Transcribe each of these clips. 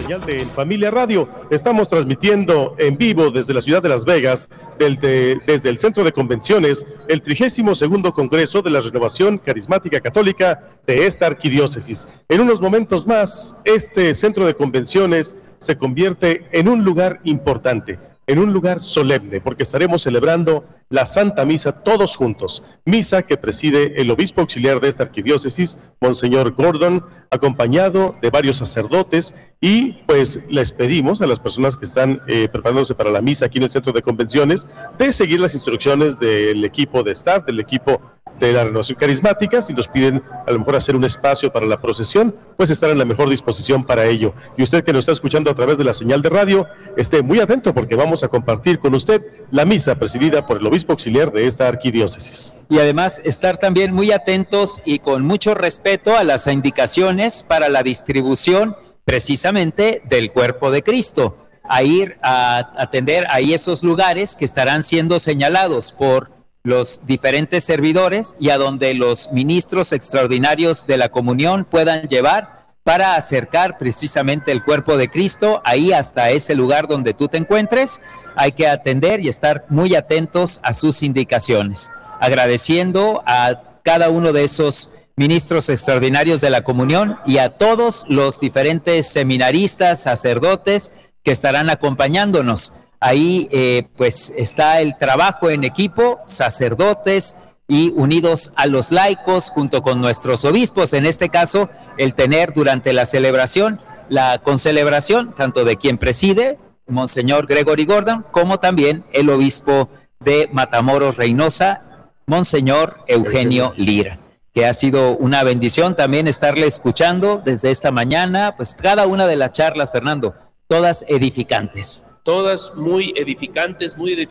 señal de En Familia Radio. Estamos transmitiendo en vivo desde la ciudad de Las Vegas, desde el Centro de Convenciones, el 32º Congreso de la Renovación Carismática Católica de esta arquidiócesis. En unos momentos más, este Centro de Convenciones se convierte en un lugar importante, en un lugar solemne, porque estaremos celebrando la Santa Misa todos juntos, misa que preside el obispo auxiliar de esta arquidiócesis, Monseñor Gordon, acompañado de varios sacerdotes, y pues les pedimos a las personas que están preparándose para la misa aquí en el Centro de Convenciones, de seguir las instrucciones del equipo de staff, del equipo de la Renovación Carismática. Si nos piden a lo mejor hacer un espacio para la procesión, pues estar en la mejor disposición para ello. Y usted que nos está escuchando a través de la señal de radio, esté muy atento porque vamos a compartir con usted la misa presidida por el obispo auxiliar de esta arquidiócesis. Y además estar también muy atentos y con mucho respeto a las indicaciones para la distribución precisamente del cuerpo de Cristo, a ir a atender ahí esos lugares que estarán siendo señalados por los diferentes servidores y a donde los ministros extraordinarios de la comunión puedan llevar para acercar precisamente el cuerpo de Cristo ahí hasta ese lugar donde tú te encuentres. Hay que atender y estar muy atentos a sus indicaciones, agradeciendo a cada uno de esos ministros extraordinarios de la comunión y a todos los diferentes seminaristas, sacerdotes que estarán acompañándonos. Ahí pues está el trabajo en equipo, sacerdotes y unidos a los laicos junto con nuestros obispos. En este caso, el tener durante la celebración, la concelebración, tanto de quien preside, Monseñor Gregory Gordon, como también el obispo de Matamoros Reynosa, Monseñor Eugenio Lira, que ha sido una bendición también estarle escuchando desde esta mañana, pues cada una de las charlas, Fernando, todas edificantes. Todas muy edificantes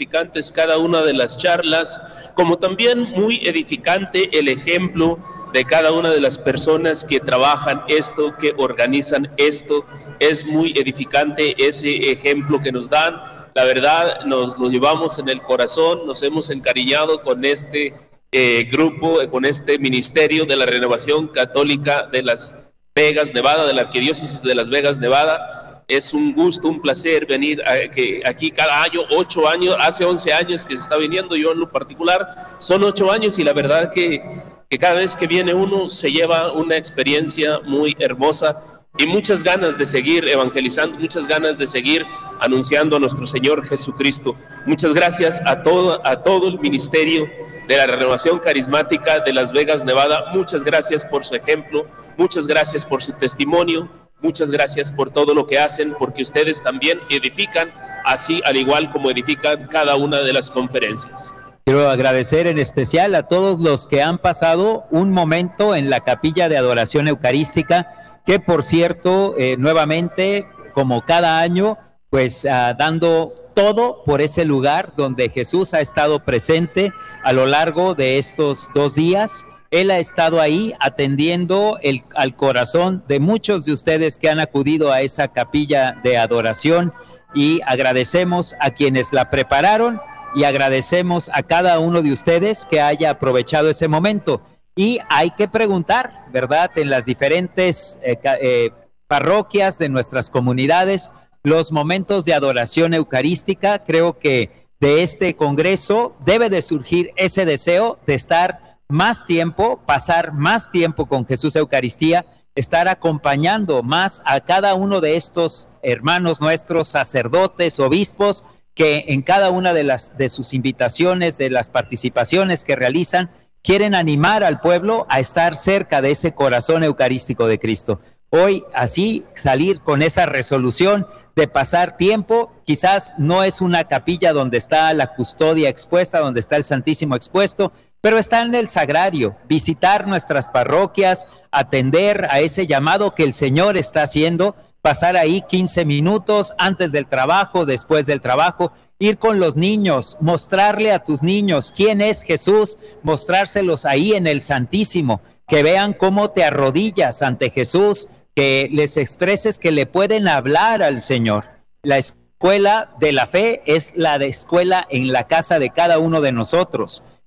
cada una de las charlas, como también muy edificante el ejemplo de cada una de las personas que trabajan esto, que organizan esto. Es muy edificante ese ejemplo que nos dan. La verdad, nos lo llevamos en el corazón, nos hemos encariñado con este grupo, con este ministerio de la Renovación Católica de Las Vegas, Nevada, de la Arquidiócesis de Las Vegas, Nevada. Es un gusto, un placer venir aquí cada año, 8 años, hace 11 años que se está viniendo, yo en lo particular, son 8 años y la verdad que cada vez que viene uno se lleva una experiencia muy hermosa y muchas ganas de seguir evangelizando, muchas ganas de seguir anunciando a nuestro Señor Jesucristo. Muchas gracias a todo el ministerio de la Renovación Carismática de Las Vegas, Nevada. Muchas gracias por su ejemplo, muchas gracias por su testimonio. Muchas gracias por todo lo que hacen, porque ustedes también edifican, así al igual como edifican cada una de las conferencias. Quiero agradecer en especial a todos los que han pasado un momento en la capilla de adoración eucarística, que por cierto, nuevamente, como cada año, pues dando todo por ese lugar donde Jesús ha estado presente a lo largo de estos 2 días. Él ha estado ahí atendiendo al corazón de muchos de ustedes que han acudido a esa capilla de adoración, y agradecemos a quienes la prepararon y agradecemos a cada uno de ustedes que haya aprovechado ese momento. Y hay que preguntar, ¿verdad?, en las diferentes parroquias de nuestras comunidades, los momentos de adoración eucarística. Creo que de este congreso debe de surgir ese deseo de estar más tiempo, pasar más tiempo con Jesús Eucaristía, estar acompañando más a cada uno de estos hermanos nuestros, sacerdotes, obispos, que en cada una de sus invitaciones, de las participaciones que realizan, quieren animar al pueblo a estar cerca de ese corazón eucarístico de Cristo. Hoy, así, salir con esa resolución de pasar tiempo, quizás no es una capilla donde está la custodia expuesta, donde está el Santísimo expuesto, pero está en el sagrario, visitar nuestras parroquias, atender a ese llamado que el Señor está haciendo, pasar ahí 15 minutos antes del trabajo, después del trabajo, ir con los niños, mostrarle a tus niños quién es Jesús, mostrárselos ahí en el Santísimo, que vean cómo te arrodillas ante Jesús, que les expreses que le pueden hablar al Señor. La escuela de la fe es la de escuela en la casa de cada uno de nosotros.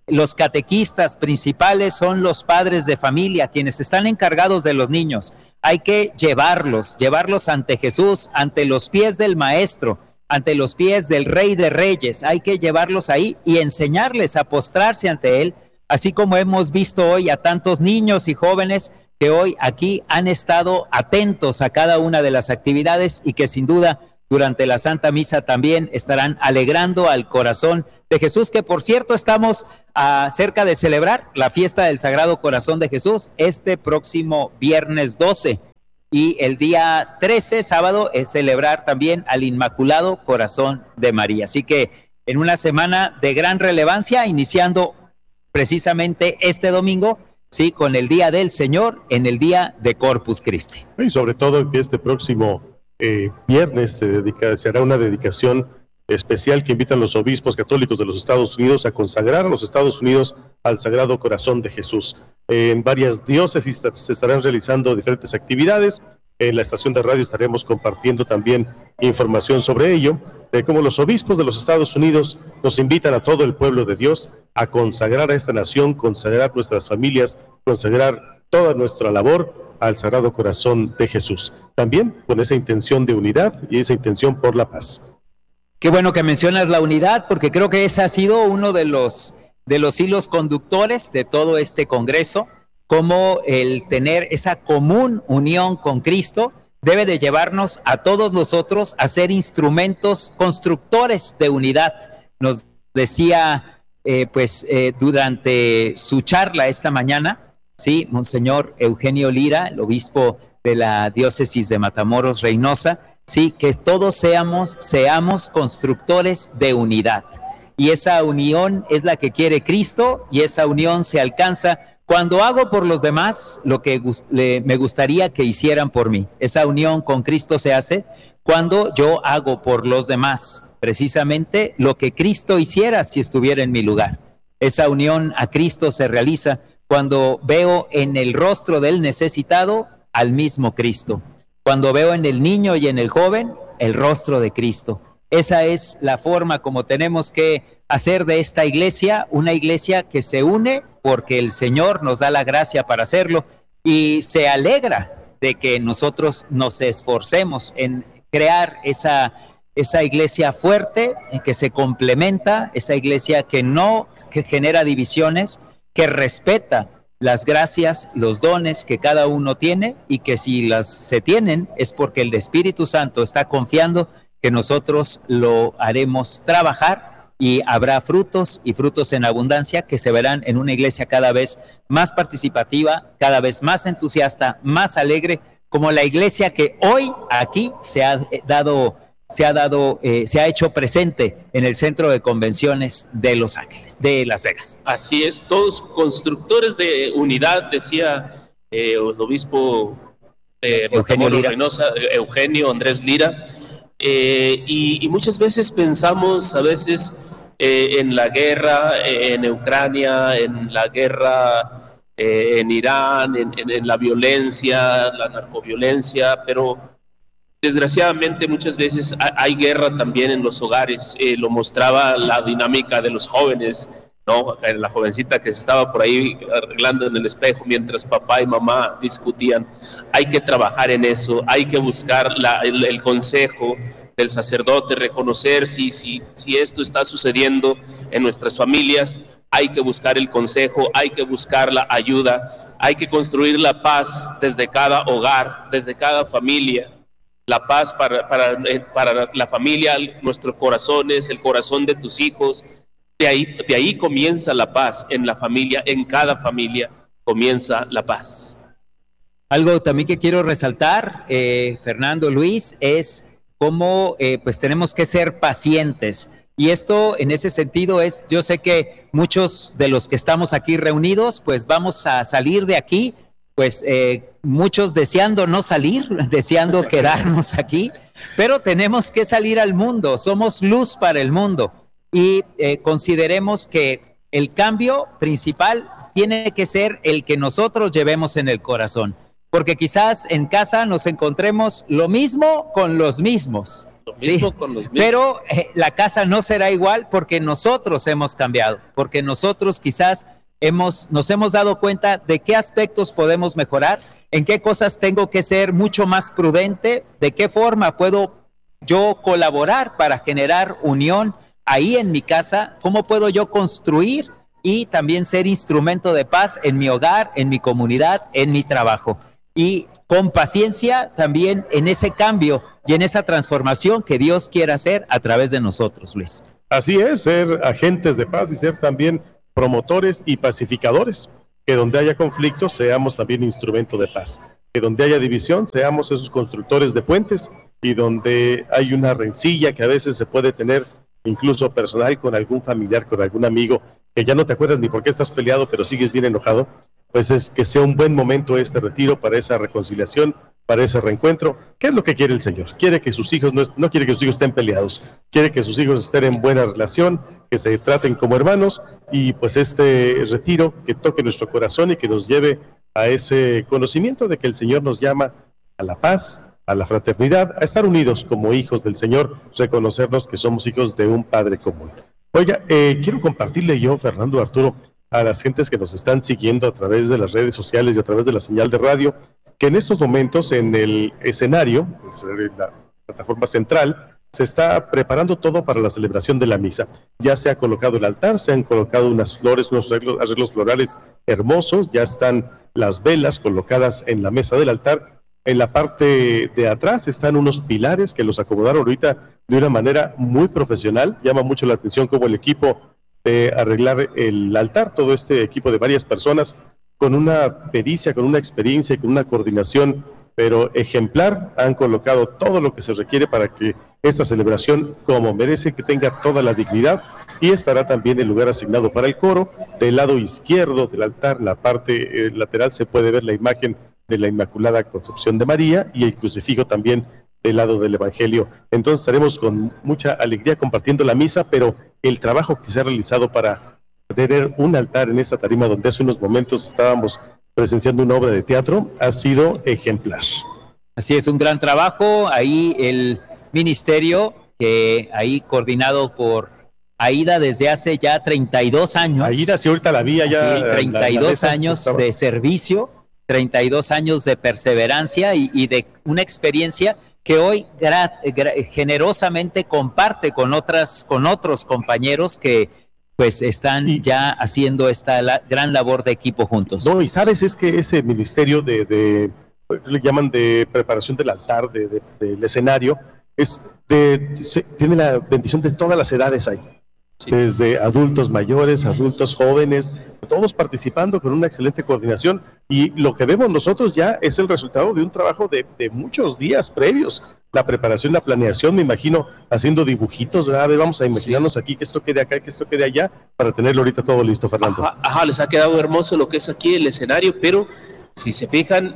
los catequistas principales son los padres de familia, quienes están encargados de los niños. Hay que llevarlos ante Jesús, ante los pies del Maestro, ante los pies del Rey de Reyes. Hay que llevarlos ahí y enseñarles a postrarse ante Él, así como hemos visto hoy a tantos niños y jóvenes que hoy aquí han estado atentos a cada una de las actividades y que sin duda durante la Santa Misa también estarán alegrando al corazón de Jesús, que por cierto estamos cerca de celebrar la fiesta del Sagrado Corazón de Jesús este próximo viernes 12, y el día 13, sábado, es celebrar también al Inmaculado Corazón de María. Así que en una semana de gran relevancia, iniciando precisamente este domingo, sí, con el Día del Señor, en el día de Corpus Christi. Y sobre todo que este próximo viernes se hará una dedicación especial que invitan los obispos católicos de los Estados Unidos a consagrar a los Estados Unidos al Sagrado Corazón de Jesús. En varias diócesis se estarán realizando diferentes actividades. En la estación de radio estaremos compartiendo también información sobre ello, de cómo los obispos de los Estados Unidos nos invitan a todo el pueblo de Dios a consagrar a esta nación, consagrar nuestras familias, consagrar toda nuestra labor al Sagrado Corazón de Jesús. También con esa intención de unidad y esa intención por la paz. Qué bueno que mencionas la unidad, porque creo que ese ha sido uno de los hilos conductores de todo este congreso, como el tener esa común unión con Cristo debe de llevarnos a todos nosotros a ser instrumentos constructores de unidad. Nos decía durante su charla esta mañana, sí, Monseñor Eugenio Lira, el obispo de la diócesis de Matamoros, Reynosa, sí, que todos seamos constructores de unidad. Y esa unión es la que quiere Cristo, y esa unión se alcanza cuando hago por los demás lo que me gustaría que hicieran por mí. Esa unión con Cristo se hace cuando yo hago por los demás precisamente lo que Cristo hiciera si estuviera en mi lugar. Esa unión a Cristo se realiza cuando veo en el rostro del necesitado al mismo Cristo, cuando veo en el niño y en el joven el rostro de Cristo. Esa es la forma como tenemos que hacer de esta iglesia una iglesia que se une porque el Señor nos da la gracia para hacerlo y se alegra de que nosotros nos esforcemos en crear esa iglesia fuerte, que se complementa, esa iglesia que genera divisiones, que respeta las gracias, los dones que cada uno tiene, y que si se tienen es porque el Espíritu Santo está confiando que nosotros lo haremos trabajar y habrá frutos y frutos en abundancia que se verán en una iglesia cada vez más participativa, cada vez más entusiasta, más alegre, como la iglesia que hoy aquí se ha hecho presente en el Centro de Convenciones de Los Ángeles, de Las Vegas. Así es, todos constructores de unidad, decía el obispo Eugenio Andrés Lira. Y muchas veces pensamos en la guerra en Ucrania, en la guerra en Irán, en la violencia, la narcoviolencia, pero desgraciadamente muchas veces hay guerra también en los hogares. Lo mostraba la dinámica de los jóvenes, ¿no? La jovencita que se estaba por ahí arreglando en el espejo mientras papá y mamá discutían. Hay que trabajar en eso, hay que buscar el consejo del sacerdote, reconocer si esto está sucediendo en nuestras familias. Hay que buscar el consejo, hay que buscar la ayuda, hay que construir la paz desde cada hogar, desde cada familia. La paz para la familia, nuestros corazones, el corazón de tus hijos. De ahí comienza la paz en la familia, en cada familia comienza la paz. Algo también que quiero resaltar, Fernando, Luis, es cómo pues tenemos que ser pacientes. Y esto en ese sentido yo sé que muchos de los que estamos aquí reunidos, pues vamos a salir de aquí, pues muchos deseando no salir, deseando quedarnos aquí, pero tenemos que salir al mundo, somos luz para el mundo. Y consideremos que el cambio principal tiene que ser el que nosotros llevemos en el corazón, porque quizás en casa nos encontremos lo mismo con los mismos, mismo sí, con los mismos. pero la casa no será igual porque nosotros hemos cambiado, porque nosotros quizás nos hemos dado cuenta de qué aspectos podemos mejorar, en qué cosas tengo que ser mucho más prudente, de qué forma puedo yo colaborar para generar unión ahí en mi casa, cómo puedo yo construir y también ser instrumento de paz en mi hogar, en mi comunidad, en mi trabajo. Y con paciencia también en ese cambio y en esa transformación que Dios quiere hacer a través de nosotros, Luis. Así es, ser agentes de paz y ser también promotores y pacificadores. Que donde haya conflicto seamos también instrumento de paz. Que donde haya división seamos esos constructores de puentes, y donde hay una rencilla que a veces se puede tener incluso personal con algún familiar, con algún amigo, que ya no te acuerdas ni por qué estás peleado, pero sigues bien enojado, pues es que sea un buen momento este retiro para esa reconciliación, para ese reencuentro. ¿Qué es lo que quiere el Señor? Quiere que sus hijos no quiere que sus hijos estén peleados, quiere que sus hijos estén en buena relación, que se traten como hermanos, y pues este retiro que toque nuestro corazón y que nos lleve a ese conocimiento de que el Señor nos llama a la paz, a la fraternidad, a estar unidos como hijos del Señor, reconocernos que somos hijos de un Padre común. Oiga, quiero compartirle yo, Fernando, Arturo, a las gentes que nos están siguiendo a través de las redes sociales y a través de la señal de radio, que en estos momentos en el escenario, la plataforma central, se está preparando todo para la celebración de la misa. Ya se ha colocado el altar, se han colocado unas flores, unos arreglos florales hermosos, ya están las velas colocadas en la mesa del altar. En la parte de atrás están unos pilares que los acomodaron ahorita de una manera muy profesional. Llama mucho la atención cómo el equipo de arreglar el altar, todo este equipo de varias personas, con una pericia, con una experiencia y con una coordinación, pero ejemplar, han colocado todo lo que se requiere para que esta celebración, como merece, que tenga toda la dignidad, y estará también el lugar asignado para el coro. Del lado izquierdo del altar, en la parte lateral, se puede ver la imagen de la Inmaculada Concepción de María y el crucifijo también del lado del Evangelio. Entonces estaremos con mucha alegría compartiendo la misa, pero el trabajo que se ha realizado para tener un altar en esta tarima donde hace unos momentos estábamos presenciando una obra de teatro ha sido ejemplar. Así es, un gran trabajo. Ahí el ministerio, que ahí coordinado por Aida desde hace ya 32 años. Aida, si ahorita la vi ya. Sí, 32 años de servicio, 32 años de perseverancia y de una experiencia que hoy generosamente comparte con otros compañeros que pues están ya haciendo esta gran labor de equipo juntos. No, y sabes, es que ese ministerio le llaman de preparación del altar, del escenario, tiene la bendición de todas las edades ahí. Sí. Desde adultos mayores, adultos jóvenes, todos participando con una excelente coordinación, y lo que vemos nosotros ya es el resultado de un trabajo de muchos días previos, la preparación, la planeación, me imagino haciendo dibujitos, ¿verdad? A ver, vamos a imaginarnos aquí que esto quede acá, que esto quede allá, para tenerlo ahorita todo listo, Fernando. Ajá, les ha quedado hermoso lo que es aquí el escenario, pero si se fijan,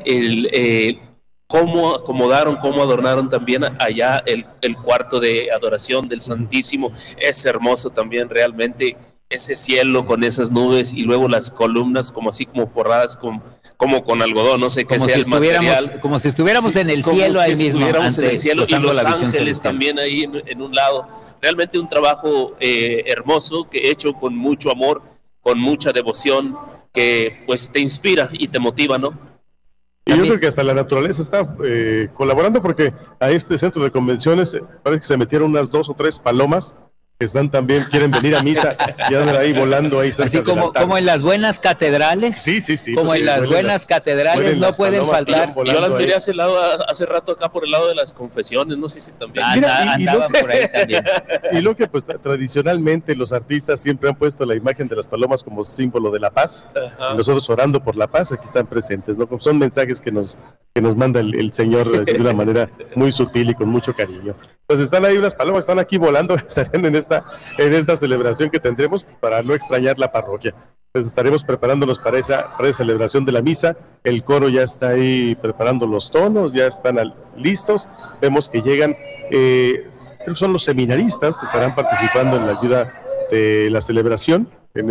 cómo acomodaron, cómo adornaron también allá el cuarto de adoración del Santísimo, es hermoso también realmente, ese cielo con esas nubes y luego las columnas como así como forradas como con algodón, no sé qué sea el material. Como si estuviéramos en el cielo ahí mismo. En el cielo, y los ángeles también ahí en un lado. Realmente un trabajo hermoso, que hecho con mucho amor, con mucha devoción, que pues te inspira y te motiva, ¿no? Y yo creo que hasta la naturaleza está colaborando, porque a este centro de convenciones parece que se metieron unas 2 o 3 palomas que quieren venir a misa y andan ahí volando ahí cerca. Así como en las buenas catedrales. Sí. Como pues, en las buenas catedrales no pueden faltar. Yo las miré hace rato acá por el lado de las confesiones, no sé si también. Andaban por ahí también. Y lo que pues tradicionalmente los artistas siempre han puesto la imagen de las palomas como símbolo de la paz. Ajá. Y nosotros orando por la paz, aquí están presentes, ¿no? Son mensajes que nos manda el Señor de una manera muy sutil y con mucho cariño. Pues están ahí unas palomas, están aquí volando, estarán en esta celebración que tendremos para no extrañar la parroquia. Entonces estaremos preparándonos para esa celebración de la misa. El coro ya está ahí preparando los tonos, ya están listos. Vemos que llegan, creo que son los seminaristas que estarán participando en la ayuda de la celebración, en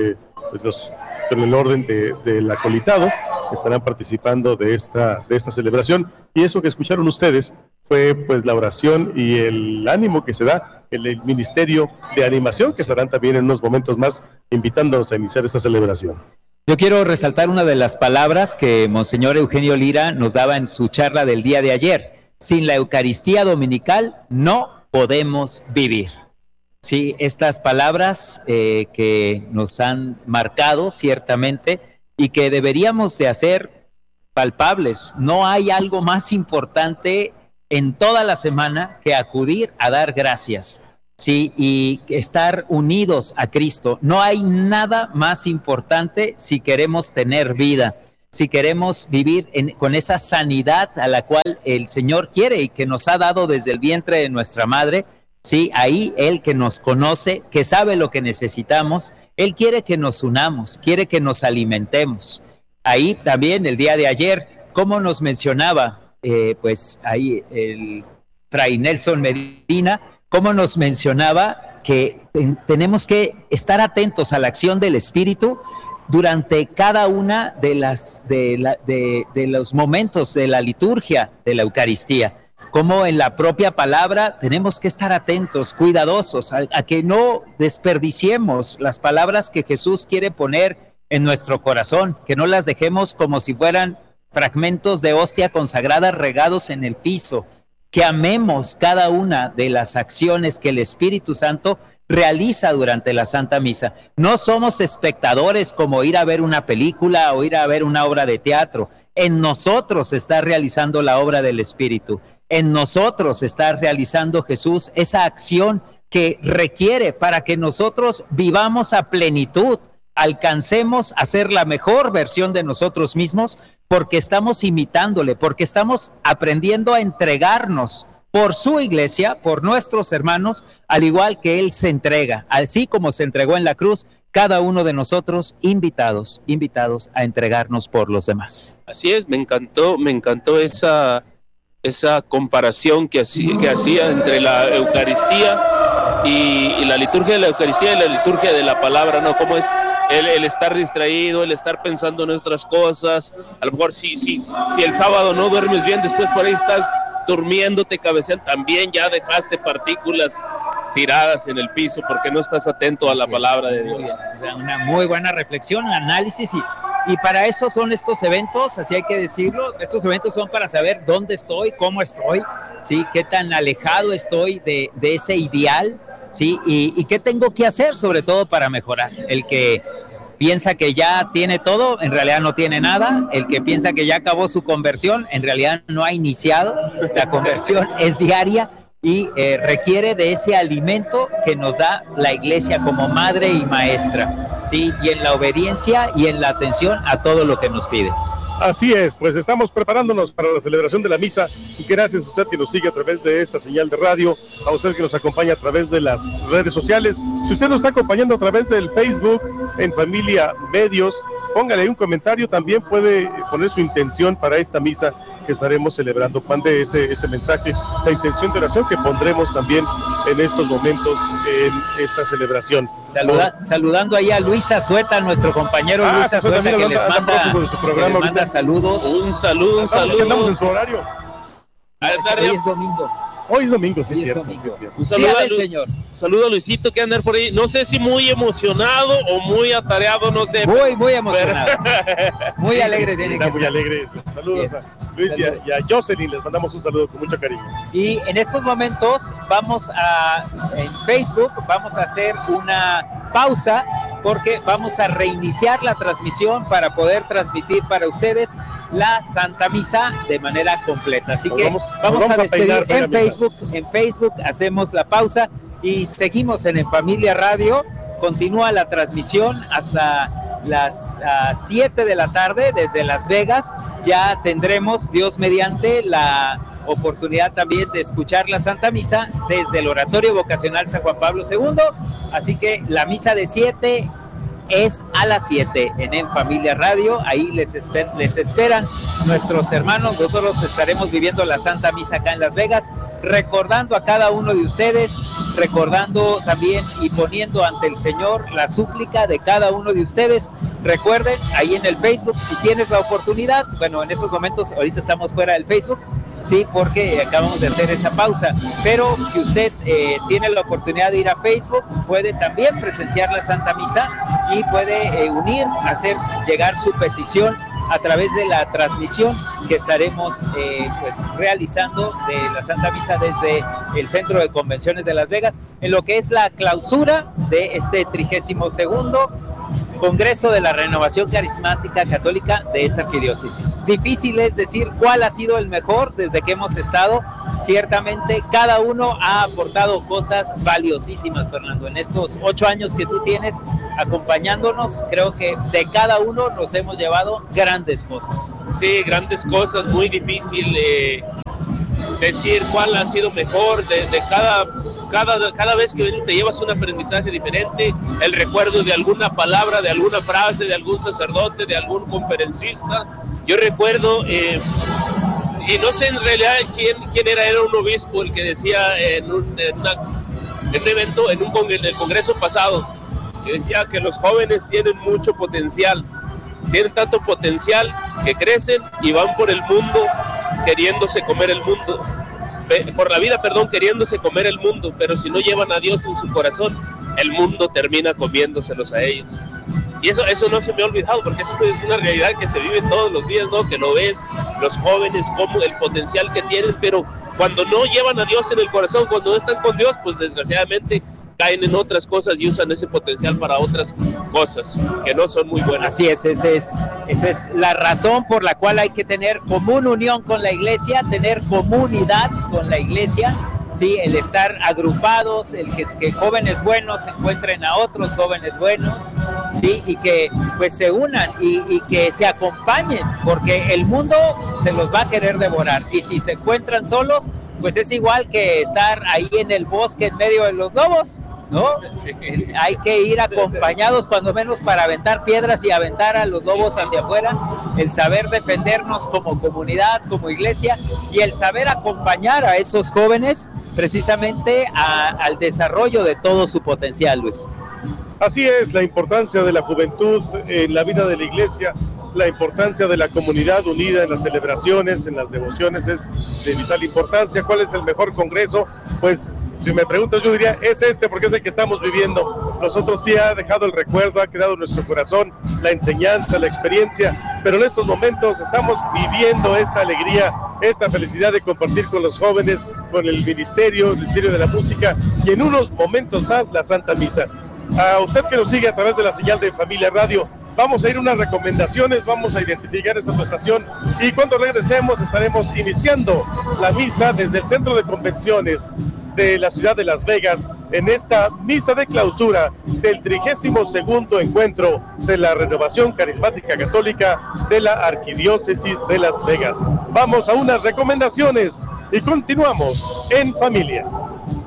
con el orden del acolitado, estarán participando de esta celebración. Y eso que escucharon ustedes fue pues la oración y el ánimo que se da en el Ministerio de Animación, que estarán también en unos momentos más invitándonos a iniciar esta celebración. Yo quiero resaltar una de las palabras que Monseñor Eugenio Lira nos daba en su charla del día de ayer. Sin la Eucaristía dominical no podemos vivir. Sí, estas palabras que nos han marcado ciertamente y que deberíamos de hacer palpables. No hay algo más importante en toda la semana que acudir a dar gracias, sí, y estar unidos a Cristo. No hay nada más importante si queremos tener vida, si queremos vivir con esa sanidad a la cual el Señor quiere y que nos ha dado desde el vientre de nuestra madre. Sí, ahí Él que nos conoce, que sabe lo que necesitamos, Él quiere que nos unamos, quiere que nos alimentemos. Ahí también el día de ayer, como nos mencionaba, pues ahí el Fray Nelson Medina, como nos mencionaba que tenemos que estar atentos a la acción del Espíritu durante cada una de los momentos de la liturgia de la Eucaristía. Como en la propia palabra tenemos que estar atentos, cuidadosos, a que no desperdiciemos las palabras que Jesús quiere poner en nuestro corazón, que no las dejemos como si fueran fragmentos de hostia consagrada regados en el piso, que amemos cada una de las acciones que el Espíritu Santo realiza durante la Santa Misa. No somos espectadores como ir a ver una película o ir a ver una obra de teatro. En nosotros está realizando la obra del Espíritu. En nosotros está realizando Jesús esa acción que requiere para que nosotros vivamos a plenitud, alcancemos a ser la mejor versión de nosotros mismos, porque estamos imitándole, porque estamos aprendiendo a entregarnos por su iglesia, por nuestros hermanos, al igual que Él se entrega, así como se entregó en la cruz, cada uno de nosotros invitados a entregarnos por los demás. Así es, me encantó esa comparación que hacía entre la Eucaristía y la liturgia de la Eucaristía y la liturgia de la palabra, ¿no? Cómo es el estar distraído, el estar pensando en otras cosas. A lo mejor si el sábado no duermes bien, después por ahí estás durmiéndote, cabeceando, también ya dejaste partículas tiradas en el piso porque no estás atento a la palabra de Dios. Una muy buena reflexión, análisis y para eso son estos eventos, así hay que decirlo. Estos eventos son para saber dónde estoy, cómo estoy, ¿sí? Qué tan alejado estoy de ese ideal, ¿sí? Y qué tengo que hacer sobre todo para mejorar. El que piensa que ya tiene todo, en realidad no tiene nada. El que piensa que ya acabó su conversión, en realidad no ha iniciado. La conversión es diaria y requiere de ese alimento que nos da la Iglesia como madre y maestra, ¿sí? Y en la obediencia y en la atención a todo lo que nos pide. Así es, pues estamos preparándonos para la celebración de la misa y gracias a usted que nos sigue a través de esta señal de radio, a usted que nos acompaña a través de las redes sociales. Si usted nos está acompañando a través del Facebook, en Familia Medios, póngale un comentario, también puede poner su intención para esta misa que estaremos celebrando. Mande ese mensaje, la intención de oración que pondremos también en estos momentos en esta celebración. Saludando ahí a Luis Azueta, nuestro compañero Luis Azueta, que les manda saludos. Un saludo. Andamos en su horario. Hoy es domingo. Hoy es domingo, sí, es cierto. Un saludo al Señor. Saludo a Luisito que anda por ahí. No sé si muy emocionado o muy atareado, no sé. Muy emocionado. Muy alegre. Sí, está muy alegre. Saludos a Luis y a Jocelyn. Les mandamos un saludo con mucho cariño. Y en estos momentos en Facebook vamos a hacer una pausa porque vamos a reiniciar la transmisión para poder transmitir para ustedes la Santa Misa de manera completa. Así que vamos a despedir en Facebook. En Facebook hacemos la pausa y seguimos en Familia Radio. Continúa la transmisión hasta las 7 de la tarde desde Las Vegas. Ya tendremos, Dios mediante, la oportunidad también de escuchar la Santa Misa desde el Oratorio Vocacional San Juan Pablo II. Así que la misa de 7 es a las 7 en Familia Radio. Ahí les esperan nuestros hermanos. Nosotros estaremos viviendo la Santa Misa acá en Las Vegas, recordando a cada uno de ustedes, recordando también y poniendo ante el Señor la súplica de cada uno de ustedes. Recuerden, ahí en el Facebook, si tienes la oportunidad, bueno, en esos momentos, ahorita estamos fuera del Facebook, sí, porque acabamos de hacer esa pausa. Pero si usted tiene la oportunidad de ir a Facebook, puede también presenciar la Santa Misa y puede hacer llegar su petición a través de la transmisión que estaremos realizando de la Santa Misa desde el Centro de Convenciones de Las Vegas, en lo que es la clausura de este 32º Congreso de la Renovación Carismática Católica de esta arquidiócesis. Difícil es decir cuál ha sido el mejor desde que hemos estado. Ciertamente cada uno ha aportado cosas valiosísimas, Fernando. En estos 8 años que tú tienes acompañándonos, creo que de cada uno nos hemos llevado grandes cosas. Sí, grandes cosas, muy difícil decir cuál ha sido mejor de cada vez que te llevas un aprendizaje diferente, el recuerdo de alguna palabra, de alguna frase, de algún sacerdote, de algún conferencista. Yo recuerdo, y no sé en realidad quién era un obispo el que decía en un evento, en el congreso pasado, que decía que los jóvenes tienen mucho potencial, tienen tanto potencial que crecen y van por el mundo queriéndose comer el mundo. Por la vida, queriéndose comer el mundo, pero si no llevan a Dios en su corazón, el mundo termina comiéndoselos a ellos. Y eso no se me ha olvidado, porque eso es una realidad que se vive todos los días, ¿no? Que lo ves, los jóvenes, como el potencial que tienen, pero cuando no llevan a Dios en el corazón, cuando no están con Dios, pues desgraciadamente caen en otras cosas y usan ese potencial para otras cosas que no son muy buenas. Así es, esa es la razón por la cual hay que tener común unión con la iglesia, tener comunidad con la iglesia, sí, el estar agrupados, el que jóvenes buenos encuentren a otros jóvenes buenos, sí, y que pues se unan y que se acompañen, porque el mundo se los va a querer devorar, y si se encuentran solos, pues es igual que estar ahí en el bosque en medio de los lobos, ¿no? Sí. Hay que ir acompañados cuando menos para aventar piedras y aventar a los lobos hacia afuera, el saber defendernos como comunidad, como iglesia, y el saber acompañar a esos jóvenes precisamente al desarrollo de todo su potencial, Luis. Así es, la importancia de la juventud en la vida de la iglesia, la importancia de la comunidad unida en las celebraciones, en las devociones, es de vital importancia. ¿Cuál es el mejor congreso? Pues si me preguntas, yo diría es porque es el que estamos viviendo. Nosotros sí ha dejado el recuerdo, ha quedado en nuestro corazón la enseñanza, la experiencia, pero en estos momentos estamos viviendo esta alegría, esta felicidad de compartir con los jóvenes, con el ministerio de la música, y en unos momentos más la Santa Misa. A usted que nos sigue a través de la señal de Familia Radio, vamos a ir a unas recomendaciones, vamos a identificar esta estación, y cuando regresemos estaremos iniciando la misa desde el Centro de Convenciones de la ciudad de Las Vegas, en esta misa de clausura del 32º encuentro de la Renovación Carismática Católica de la Arquidiócesis de Las Vegas. Vamos a unas recomendaciones y continuamos en familia.